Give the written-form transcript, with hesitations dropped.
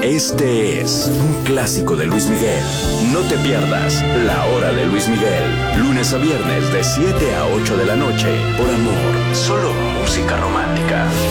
Este es un clásico de Luis Miguel. No te pierdas La Hora de Luis Miguel. Lunes a viernes de 7 a 8 de la noche. Por Amor. Solo música romántica.